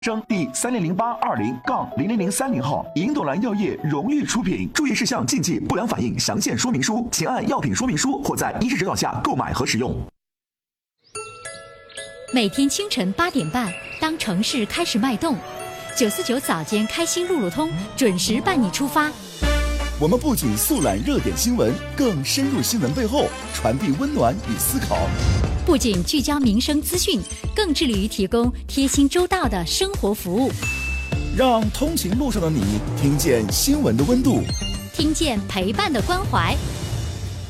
征第300820-0030号，银朵兰药业荣誉出品。注意事项、禁忌、不良反应详见说明书，请按药品说明书或在医师指导下购买和使用。 每天清晨8点半，当城市开始脉动，949早间开心路路通准时伴你出发。 我们不仅速览热点新闻，更深入新闻背后，传递温暖与思考。 不仅聚焦民生资讯，更致力于提供贴心周到的生活服务。 让通勤路上的你听见新闻的温度， 听见陪伴的关怀。